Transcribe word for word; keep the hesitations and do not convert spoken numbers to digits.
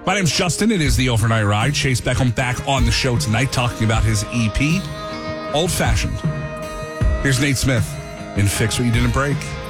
My name's Justin. It is the Overnight Ride. Chase Beckham back on the show tonight talking about his E P, Old Fashioned. Here's Nate Smith in Fix What You Didn't Break.